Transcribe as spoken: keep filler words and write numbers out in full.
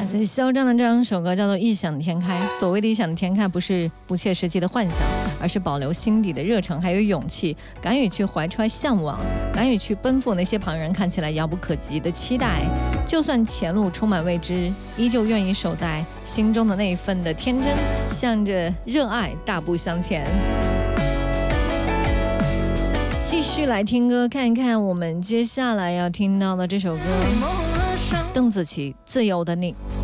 所以肖战的这样一首歌叫做异想天开。所谓的异想天开，不是不切实际的幻想，而是保留心底的热诚还有勇气，敢于去怀揣向往，敢于去奔赴那些旁人看起来遥不可及的期待。就算前路充满未知，依旧愿意守在心中的那一份的天真，向着热爱大步向前。继续来听歌，看一看我们接下来要听到的这首歌，邓紫棋《自由的你》。